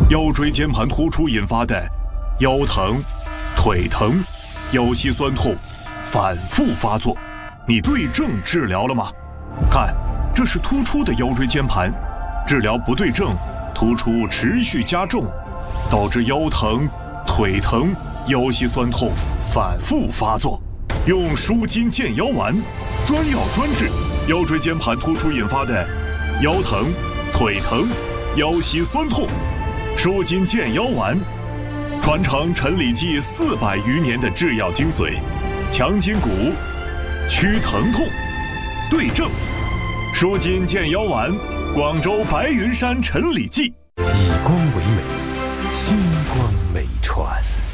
腰椎间盘突出引发的腰疼、腿疼、腰膝酸痛反复发作，你对症治疗了吗？看，这是突出的腰椎间盘，治疗不对症，突出持续加重，导致腰疼、腿疼、腰膝酸痛反复发作。用舒筋健腰丸，专药专治腰椎间盘突出引发的腰疼、腿疼、腰膝酸痛。舒筋健腰丸，传承陈李济400余年的制药精髓，强筋骨，祛疼痛，对症。舒筋健腰丸，广州白云山陈李济。 以光为美，星光美传。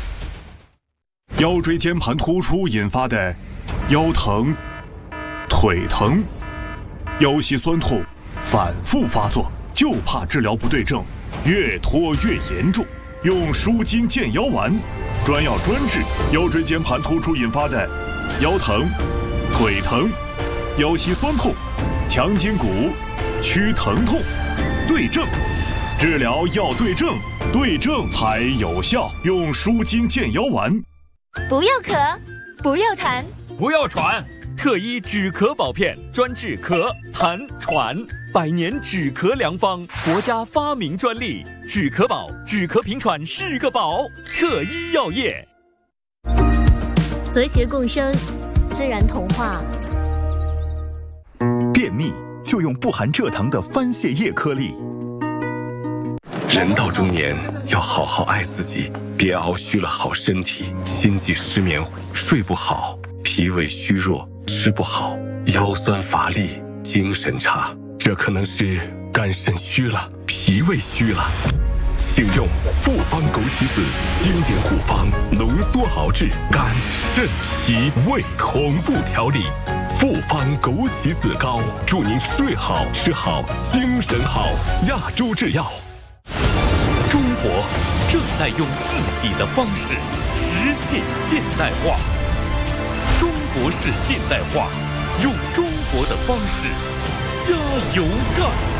腰椎间盘突出引发的腰疼、腿疼、腰膝酸痛反复发作，就怕治疗不对症，越拖越严重。用舒筋健腰丸，专药专治腰椎间盘突出引发的腰疼、腿疼、腰膝酸痛，强筋骨，祛疼痛，对症。治疗要对症，对症才有效。用舒筋健腰丸。 不要咳，不要痰， 不要喘，特医止咳保片，专治咳、痰、喘，100年止咳良方，国家发明专利，止咳宝，止咳平喘是个宝，特医药业。 和谐共生，自然童话。 便秘就用不含蔗糖的番泻叶颗粒。 人到中年，要好好爱自己，别熬虚了好身体，心悸失眠，睡不好，脾胃虚弱，吃不好，腰酸乏力，精神差，这可能是肝肾虚了，脾胃虚了。请用复方枸杞子经典古方浓缩熬制肝肾脾胃同步调理，复方枸杞子膏，祝您睡好吃好精神好。亚洲制药。 中国正在用自己的方式实现现代化，中国式现代化，用中国的方式加油干。